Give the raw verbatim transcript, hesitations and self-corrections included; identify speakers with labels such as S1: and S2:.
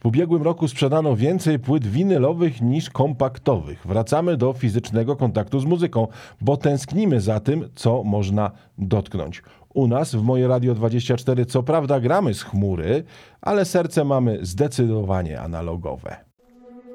S1: W ubiegłym roku sprzedano więcej płyt winylowych niż kompaktowych. Wracamy do fizycznego kontaktu z muzyką, bo tęsknimy za tym, co można dotknąć. U nas w Moje Radio dwadzieścia cztery co prawda gramy z chmury, ale serce mamy zdecydowanie analogowe.